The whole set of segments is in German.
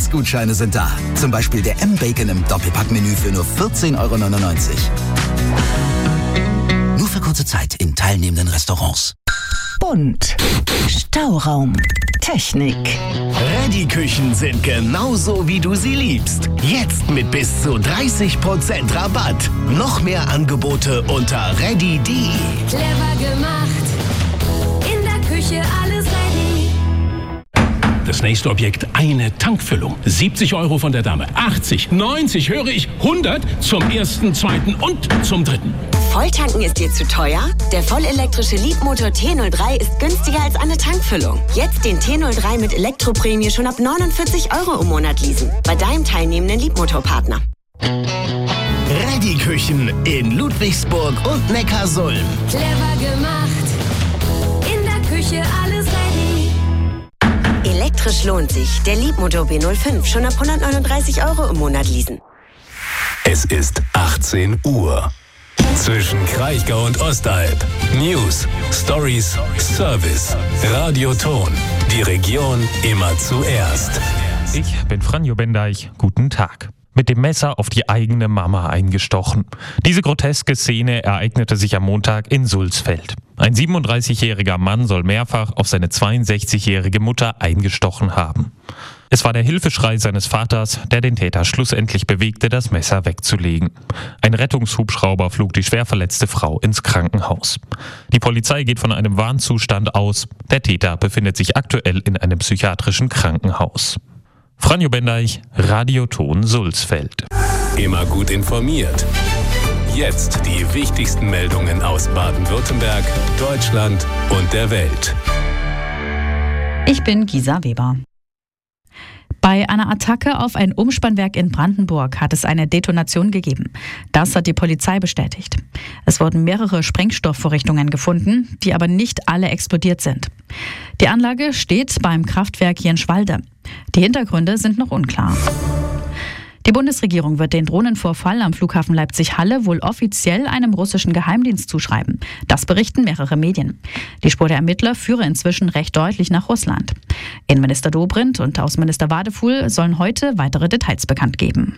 Essensgutscheine sind da. Zum Beispiel der M-Bacon im Doppelpackmenü für nur 14,99 €. Nur für kurze Zeit in teilnehmenden Restaurants. Bunt. Stauraum. Technik. Ready-Küchen sind genauso, wie du sie liebst. Jetzt mit bis zu 30% Rabatt. Noch mehr Angebote unter ready.de. Clever gemacht. In der Küche alles ready. Das nächste Objekt, eine Tankfüllung. 70 € von der Dame. 80, 90, höre ich, 100 zum ersten, zweiten und zum dritten. Volltanken ist dir zu teuer? Der vollelektrische Leapmotor T03 ist günstiger als eine Tankfüllung. Jetzt den T03 mit Elektroprämie schon ab 49 € im Monat leasen. Bei deinem teilnehmenden Leapmotor-Partner. Ready-Küchen in Ludwigsburg und Neckarsulm. Clever gemacht. In der Küche alles ready. Elektrisch lohnt sich. Der Leapmotor B05 schon ab 139 € im Monat leasen. Es ist 18 Uhr. Zwischen Kraichgau und Ostalb. News, Stories, Service. Radioton. Die Region immer zuerst. Ich bin Franjo Bendeich. Guten Tag. Mit dem Messer auf die eigene Mama eingestochen. Diese groteske Szene ereignete sich am Montag in Sulzfeld. Ein 37-jähriger Mann soll mehrfach auf seine 62-jährige Mutter eingestochen haben. Es war der Hilfeschrei seines Vaters, der den Täter schlussendlich bewegte, das Messer wegzulegen. Ein Rettungshubschrauber flog die schwer verletzte Frau ins Krankenhaus. Die Polizei geht von einem Warnzustand aus. Der Täter befindet sich aktuell in einem psychiatrischen Krankenhaus. Franjo Bendeich, Radioton Sulzfeld. Immer gut informiert. Jetzt die wichtigsten Meldungen aus Baden-Württemberg, Deutschland und der Welt. Ich bin Gisa Weber. Bei einer Attacke auf ein Umspannwerk in Brandenburg hat es eine Detonation gegeben. Das hat die Polizei bestätigt. Es wurden mehrere Sprengstoffvorrichtungen gefunden, die aber nicht alle explodiert sind. Die Anlage steht beim Kraftwerk Jenschwalde. Die Hintergründe sind noch unklar. Die Bundesregierung wird den Drohnenvorfall am Flughafen Leipzig-Halle wohl offiziell einem russischen Geheimdienst zuschreiben. Das berichten mehrere Medien. Die Spur der Ermittler führe inzwischen recht deutlich nach Russland. Innenminister Dobrindt und Außenminister Wadefuhl sollen heute weitere Details bekannt geben.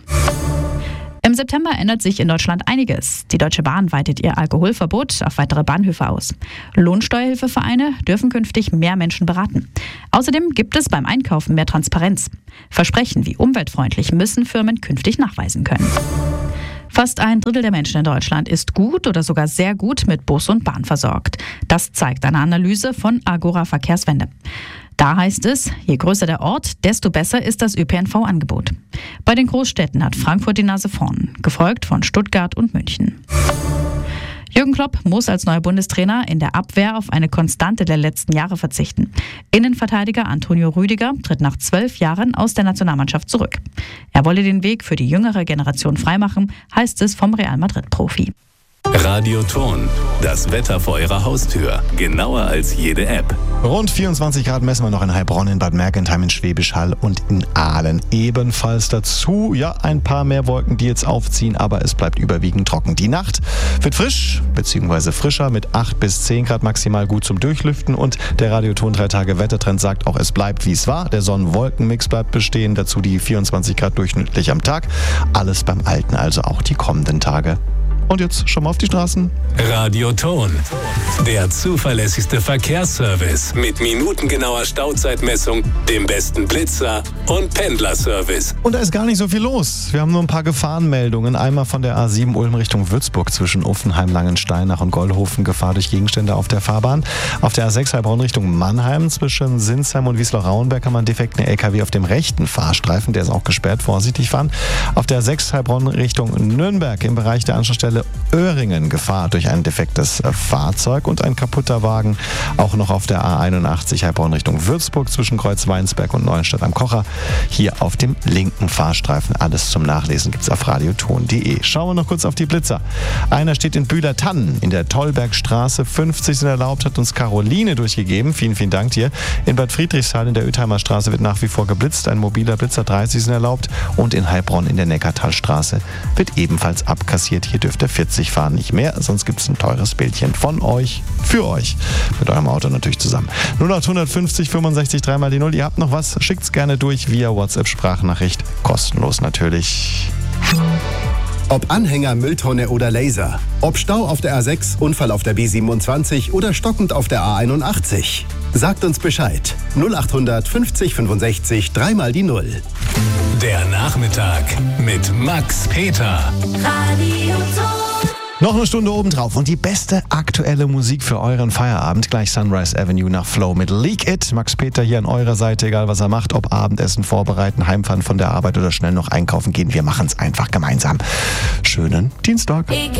Im September ändert sich in Deutschland einiges. Die Deutsche Bahn weitet ihr Alkoholverbot auf weitere Bahnhöfe aus. Lohnsteuerhilfevereine dürfen künftig mehr Menschen beraten. Außerdem gibt es beim Einkaufen mehr Transparenz. Versprechen wie umweltfreundlich müssen Firmen künftig nachweisen können. Fast ein Drittel der Menschen in Deutschland ist gut oder sogar sehr gut mit Bus und Bahn versorgt. Das zeigt eine Analyse von Agora Verkehrswende. Da heißt es, je größer der Ort, desto besser ist das ÖPNV-Angebot. Bei den Großstädten hat Frankfurt die Nase vorn, gefolgt von Stuttgart und München. Jürgen Klopp muss als neuer Bundestrainer in der Abwehr auf eine Konstante der letzten Jahre verzichten. Innenverteidiger Antonio Rüdiger tritt nach 12 Jahren aus der Nationalmannschaft zurück. Er wolle den Weg für die jüngere Generation freimachen, heißt es vom Real Madrid-Profi. Radioton, das Wetter vor Ihrer Haustür, genauer als jede App. Rund 24 Grad messen wir noch in Heilbronn, in Bad Mergentheim, in Schwäbisch Hall und in Aalen. Ebenfalls dazu, ein paar mehr Wolken, die jetzt aufziehen, aber es bleibt überwiegend trocken. Die Nacht wird frisch, bzw. frischer mit 8 bis 10 Grad maximal gut zum Durchlüften und der Radioton 3-Tage-Wettertrend sagt auch, es bleibt wie es war. Der Sonnen-Wolken-Mix bleibt bestehen, dazu die 24 Grad durchschnittlich am Tag. Alles beim Alten, also auch die kommenden Tage. Und jetzt schon mal auf die Straßen. Radioton, der zuverlässigste Verkehrsservice mit minutengenauer Stauzeitmessung, dem besten Blitzer und Pendlerservice. Und da ist gar nicht so viel los. Wir haben nur ein paar Gefahrenmeldungen. Einmal von der A7 Ulm Richtung Würzburg zwischen Uffenheim, Langensteinach und Gollhofen. Gefahr durch Gegenstände auf der Fahrbahn. Auf der A6 Heilbronn Richtung Mannheim zwischen Sinsheim und Wiesloch-Rauenberg haben wir einen defekten LKW auf dem rechten Fahrstreifen. Der ist auch gesperrt. Vorsichtig fahren. Auf der A6 Heilbronn Richtung Nürnberg im Bereich der Anschlussstelle Öhringen Gefahr durch ein defektes Fahrzeug und ein kaputter Wagen. Auch noch auf der A81 Heilbronn Richtung Würzburg zwischen Kreuz-Weinsberg und Neuenstadt am Kocher. Hier auf dem linken Fahrstreifen. Alles zum Nachlesen gibt's auf radioton.de. Schauen wir noch kurz auf die Blitzer. Einer steht in Bühler-Tannen in der Tollbergstraße. 50 sind erlaubt, hat uns Caroline durchgegeben. Vielen, vielen Dank dir. In Bad Friedrichshall in der Oethheimer Straße wird nach wie vor geblitzt. Ein mobiler Blitzer, 30 sind erlaubt. Und in Heilbronn in der Neckartalstraße wird ebenfalls abkassiert. Hier dürfte der 40 fahren nicht mehr, sonst gibt es ein teures Bildchen von euch, für euch. Mit eurem Auto natürlich zusammen. 0850 65 3 die 0. Ihr habt noch was? Schickt's gerne durch via WhatsApp-Sprachnachricht. Kostenlos natürlich. Ob Anhänger, Mülltonne oder Laser. Ob Stau auf der A6, Unfall auf der B27 oder stockend auf der A81. Sagt uns Bescheid. 0800 50 65 3 die 0. Der Nachmittag mit Max Peter. Radio Ton. Noch eine Stunde obendrauf und die beste aktuelle Musik für euren Feierabend. Gleich Sunrise Avenue nach Flow mit Leak It. Max Peter hier an eurer Seite, egal was er macht, ob Abendessen vorbereiten, heimfahren von der Arbeit oder schnell noch einkaufen gehen. Wir machen es einfach gemeinsam. Schönen Dienstag.